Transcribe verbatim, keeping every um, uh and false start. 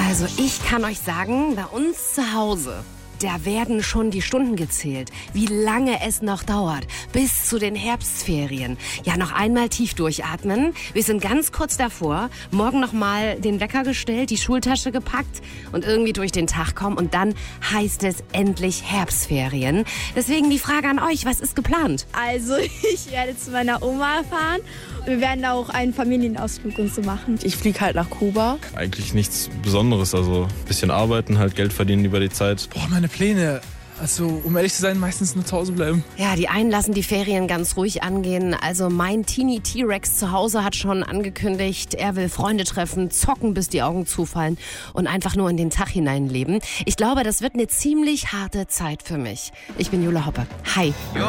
Also ich kann euch sagen, bei uns zu Hause, da werden schon die Stunden gezählt, wie lange es noch dauert, bis zu den Herbstferien. Ja, noch einmal tief durchatmen. Wir sind ganz kurz davor. Morgen noch mal den Wecker gestellt, die Schultasche gepackt und irgendwie durch den Tag kommen. Und dann heißt es endlich Herbstferien. Deswegen die Frage an euch, was ist geplant? Also ich werde zu meiner Oma fahren. Wir werden auch einen Familienausflug und so machen. Ich fliege halt nach Kuba. Eigentlich nichts Besonderes, also ein bisschen arbeiten, halt Geld verdienen über die Zeit. Boah, meine Pläne. Also, um ehrlich zu sein, meistens nur zu Hause bleiben. Ja, die einen lassen die Ferien ganz ruhig angehen. Also mein Teenie T-Rex zu Hause hat schon angekündigt, er will Freunde treffen, zocken, bis die Augen zufallen und einfach nur in den Tag hineinleben. Ich glaube, das wird eine ziemlich harte Zeit für mich. Ich bin Jule Hoppe. Hi.